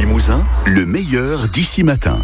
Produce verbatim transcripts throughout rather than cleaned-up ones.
Limousin, le meilleur d'ici matin.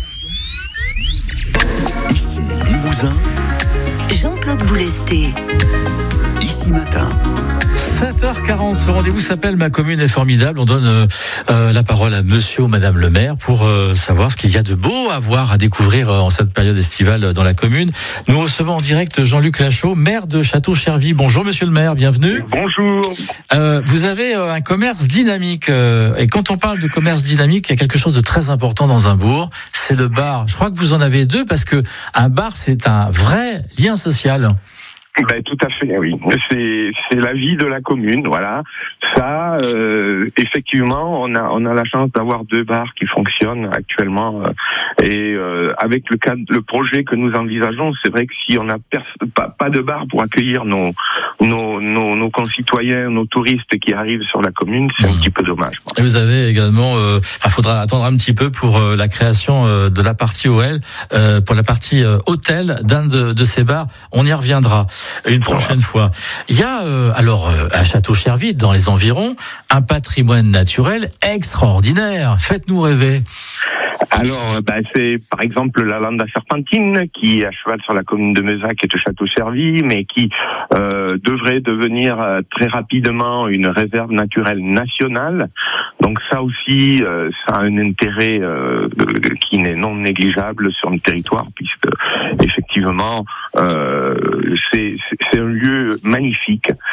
Ici Limousin, Jean-Claude Boulesté. Ici matin. sept heures quarante, ce rendez-vous s'appelle Ma commune est formidable. On donne euh, euh, la parole à monsieur ou madame le maire pour euh, savoir ce qu'il y a de beau à voir, à découvrir euh, en cette période estivale dans la commune. Nous recevons en direct Jean-Luc Lachaud, maire de Château-Chervy. Bonjour monsieur le maire, bienvenue. Bonjour. Euh, vous avez euh, un commerce dynamique euh, et quand on parle de commerce dynamique, il y a quelque chose de très important dans un bourg, c'est le bar. Je crois que vous en avez deux parce que un bar c'est un vrai lien social. Ben, tout à fait, oui. C'est c'est la vie de la commune, voilà. Ça, euh, effectivement, on a on a la chance d'avoir deux bars qui fonctionnent actuellement euh, et euh, avec le cadre, le projet que nous envisageons, c'est vrai que si on a pers- pas, pas de bar pour accueillir nos nos, nos nos concitoyens, nos touristes qui arrivent sur la commune, c'est mmh. un petit peu dommage. Et vous avez également, il euh, faudra attendre un petit peu pour euh, la création euh, de la partie O L, euh, pour la partie euh, hôtel d'un de, de ces bars. On y reviendra une prochaine fois. Il y a euh, alors euh, à Château-Chervy, dans les environs, un patrimoine naturel extraordinaire. Faites-nous rêver. Alors, bah, c'est par exemple la Landa Serpentine qui est à cheval sur la commune de Meuzac et de Château-Chervy, mais qui euh, devrait devenir euh, très rapidement une réserve naturelle nationale. Donc ça aussi, euh, ça a un intérêt euh, qui n'est non négligeable sur le territoire, puisque effectivement, euh, c'est, c'est un lieu magnifique